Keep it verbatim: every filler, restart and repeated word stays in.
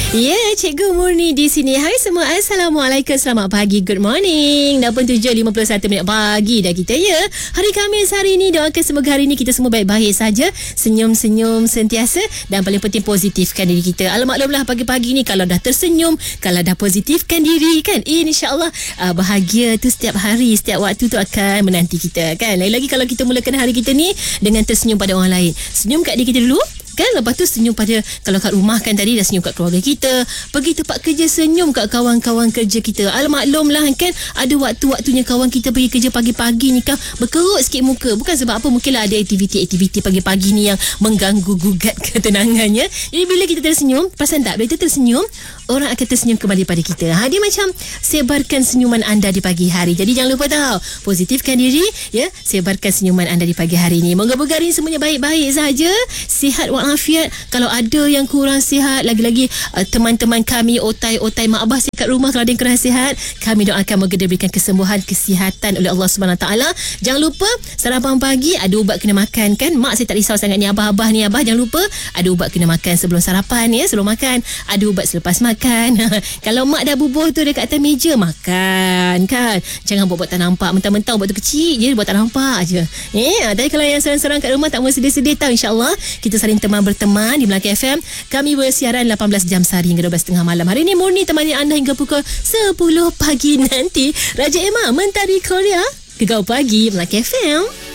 Ya, yeah, Cikgu Murni di sini. Hai semua, Assalamualaikum, selamat pagi, good morning. Dah pun tujuh lima puluh satu minit pagi dah kita ya. Hari Khamis hari ini, doakan semoga hari ini kita semua baik-baik saja, senyum-senyum sentiasa dan paling penting positifkan diri kita. Alamak-alamak pagi-pagi ni kalau dah tersenyum, kalau dah positifkan diri kan, insya-Allah uh, bahagia tu setiap hari, setiap waktu tu akan menanti kita kan. Lagi-lagi kalau kita mulakan hari kita ni dengan tersenyum pada orang lain. Senyum kat diri kita dulu kan, lepas tu senyum pada, kalau kat rumah kan tadi dah senyum kat keluarga kita, pergi tempat kerja senyum kat kawan-kawan kerja kita. Almaklum lah kan, ada waktu-waktunya kawan kita pergi kerja pagi-pagi ni kan berkerut sikit muka, bukan sebab apa, mungkinlah ada aktiviti-aktiviti pagi-pagi ni yang mengganggu gugat ketenangannya. Jadi bila kita tersenyum, perasan tak, bila kita tersenyum, orang akan tersenyum kembali pada kita. Ha, dia macam sebarkan senyuman anda di pagi hari. Jadi jangan lupa tahu, positifkan diri ya, sebarkan senyuman anda di pagi hari ni. Moga-moga hari ni semuanya baik-baik saja, sihat walafiat. Kalau ada yang kurang sihat, lagi-lagi uh, teman-teman kami otai-otai mak abah kat rumah, kalau ada yang kurang sihat, kami doakan moga diberikan kesembuhan, kesihatan oleh Allah Subhanahu Wa Taala. Jangan lupa sarapan pagi ada ubat kena makan kan. Mak saya tak risau sangat ni, abah-abah ni abah, jangan lupa ada ubat kena makan sebelum sarapan ya, sebelum makan. Ada ubat selepas makan. Kalau mak dah bubuh tu dekat atas meja, makan kan. Jangan buat-buat tak nampak, mentang-mentang ubat tu kecil je, buat tak nampak je. Eh, tapi kalau yang serang-serang kat rumah tak mau sedih-sedih, tahu insya-Allah kita saling teman berteman di Melaka F M. Kami bersiaran lapan belas jam sehari hingga dua belas tiga puluh malam. Hari ini Murni temani anda hingga pukul sepuluh pagi nanti. Raja Emma, Mentari Korea, Gegau Pagi Melaka F M.